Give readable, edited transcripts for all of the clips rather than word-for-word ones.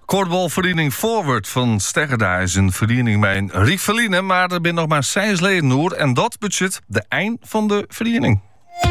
Kortbalvereniging Forward van Steggerda is een vereniging met een Riefeline, maar er zijn nog maar 6 leden hoor. En dat budget de eind van de vereniging.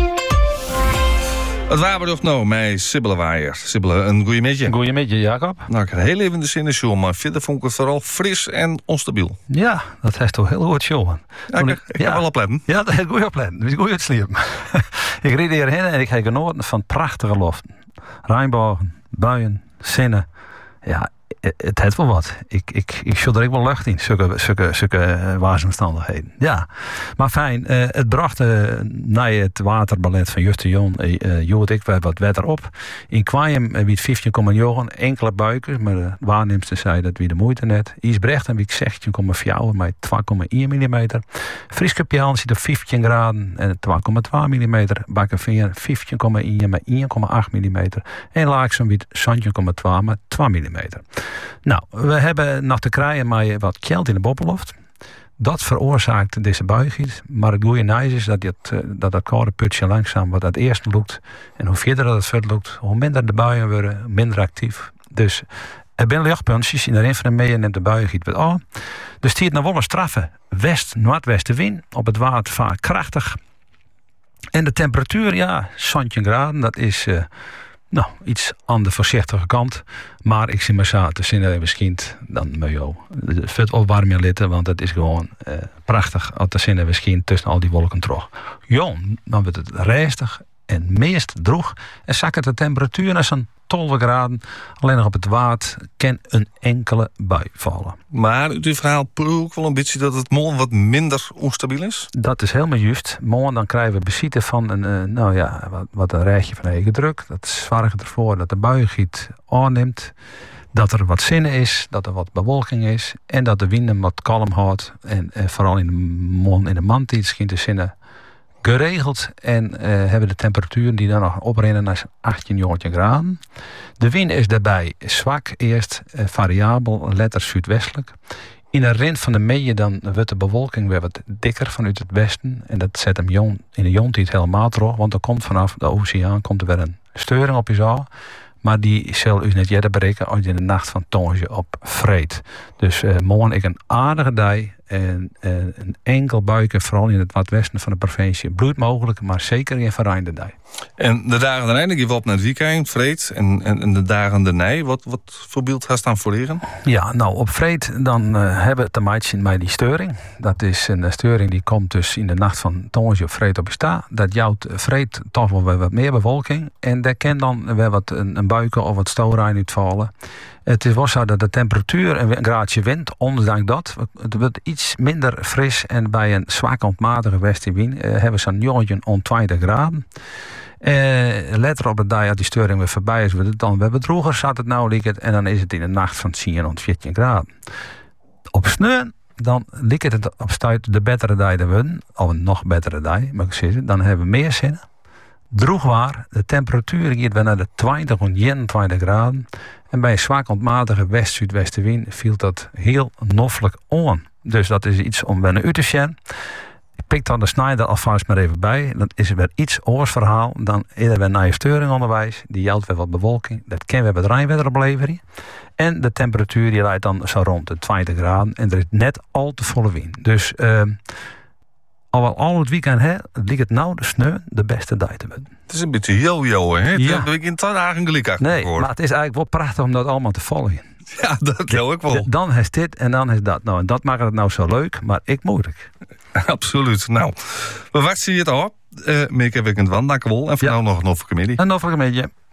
Het waren toch nou met Sibylle Waaier. Sibylle, een goeiemiddag. Goeiemiddag, Jacob. Nou, ik had heel even de zin in show, maar verder vond ik het vooral fris en onstabiel. Ja, dat is toch heel goed showen. Ja, ik heb wel opletten. Ja, dat is goed opletten. Dat is goed uitsliepen. Ik reed hierheen en ik heb genoten van prachtige loften. Regenbogen, buien, zinnen. Ja, het heeft wel wat. Ik zit er ook wel lucht in, zulke waarsomstandigheden. Ja, maar fijn. Het bracht naar het waterballet van Juste Jon. Jood ik wat wetter op. In Kwajem wie 15,9 enkele buiken, maar de waarnemster zei dat wie de moeite net. Isbrecht en wie 16,4 met 2,1 mm. Frieske Pjaan zit op 15 graden en 2,2 mm. Bakkenveer 15,1 met 1,8 mm. En Laaksum wie 17,2 met 2 mm. Nou, we hebben nog te krijgen met wat kjeld in de boppeloft. Dat veroorzaakt deze buigheid. Maar het goede nieuws is dat koude putje langzaam wat het eerst lukt. En hoe verder dat het verder lukt, hoe minder de buien worden, minder actief. Dus er zijn lichtpuntjes in de van de mee neemt de buigheid wat aan. Dus die het nog wel een straffe west-noordwestenwind. Op het water vaak krachtig. En de temperatuur, ja, 17 graden, dat is... iets aan de voorzichtige kant. Maar ik zie maar zo te zinnen misschien dan Mejo. Vet opwarmen litten, want het is gewoon prachtig als te zinnen misschien tussen al die wolken terug. Jon, dan wordt het rijstig en meest droog. En zakken de temperatuur naar zo'n 12 graden. Alleen nog op het water kan een enkele bui vallen. Maar uit uw verhaal proef ik wel een beetje dat het morgen wat minder onstabiel is? Dat is helemaal juist. Morgen dan krijgen we bezitten van wat een rijtje van eigen druk. Dat zorgt ervoor dat de buiigheid aanneemt. Dat er wat zinnen is, dat er wat bewolking is. En dat de wind hem wat kalm houdt. En vooral in de maand schijnt de zinnen geregeld en hebben de temperaturen die dan nog oprennen naar 18 graden. De wind is daarbij zwak eerst, variabel, letter zuidwestelijk. In de rand van de meeën dan wordt de bewolking weer wat dikker vanuit het westen. En dat zet hem in de jontijd helemaal terug, want er komt vanaf de oceaan komt er weer een steuring op je zaal. Maar die zal u net jette bereiken als je in de nacht van Tonge op vreet. Dus morgen ik een aardige dag. En een enkel buiken, vooral in het noordwesten van de provincie, bloeit mogelijk, maar zeker in verruimde dag. En de dagen daarna, je op naar het weekend, vreed. En de dagen daarna, wat voor beeld gaat dan voor leren? Ja, nou, op vreed dan hebben we te maken met die steuring. Dat is een steuring die komt dus in de nacht van Tonge op vreed op je sta. Dat jouwt vreed toch wel weer wat meer bewolking. En daar kan dan weer wat een buiken of wat stoorijn uitvallen. Het is wel zo dat de temperatuur een graadje wind, ondanks dat. Het wordt iets minder fris en bij een zwak ontmatige westenwind hebben we zo'n jongetje om 20 graden. Letter op het dag, als die steuring weer voorbij is, wordt het dan weer wat droger, zat het nou liek het. En dan is het in de nacht van 10 tot 14 graden. Op sneeuw, dan liek het op stuit de betere dag te worden, of een nog betere dag, mag ik zeggen. Dan hebben we meer zinnen. Droeg waar, de temperatuur gaat weer naar de 20 tot 21 graden. En bij een zwak ontmatige west-zuidwestenwind viel dat heel noffelijk aan. Dus dat is iets om naar u te zien. Ik pik dan de snijder alvast maar even bij. Dan is er weer iets oorsverhaal. Dan is er weer naar je steuring onderwijs. Die jouwt weer wat bewolking. Dat kan weer wat rijnwetter opleveren. En de temperatuur die leidt dan zo rond de 20 graden. En er is net al te volle wind. Dus al het weekend liep het nou de sneeuw de beste dag te worden. Het is een beetje yo-yo, hè? Ja. Dat ik in 2 dagen gelijk achter Nee, maar het is eigenlijk wel prachtig om dat allemaal te volgen. Ja, dat wil ik wel. Dan is dit en dan is dat. Nou, en dat maakt het nou zo leuk, maar ik moeilijk. Absoluut. Nou, we wachten je het op. Meek heb ik het wel. Dank je wel. En voor nou nog een offelijke middag. Een offelijke middag.